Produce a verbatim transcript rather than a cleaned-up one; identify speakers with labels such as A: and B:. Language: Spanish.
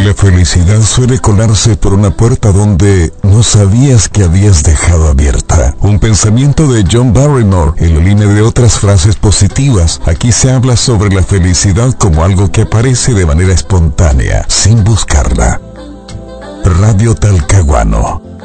A: la felicidad suele colarse por una puerta donde no sabías que habías dejado abierta. Un pensamiento de John Barrymore en la línea de otras frases positivas. Aquí se habla sobre la felicidad como algo que aparece de manera espontánea, sin buscarla. Radio Talcahuano.